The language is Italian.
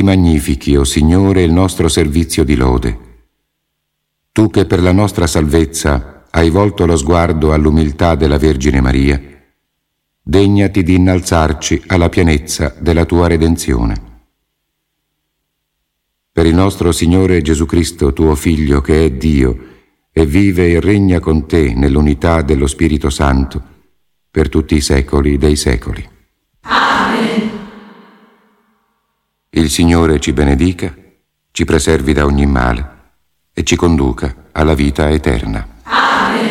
ti magnifichi, o Signore, il nostro servizio di lode. Tu che per la nostra salvezza hai volto lo sguardo all'umiltà della Vergine Maria, degnati di innalzarci alla pienezza della tua redenzione. Per il nostro Signore Gesù Cristo, tuo Figlio, che è Dio, e vive e regna con te nell'unità dello Spirito Santo, per tutti i secoli dei secoli. Amen. Il Signore ci benedica, ci preservi da ogni male e ci conduca alla vita eterna.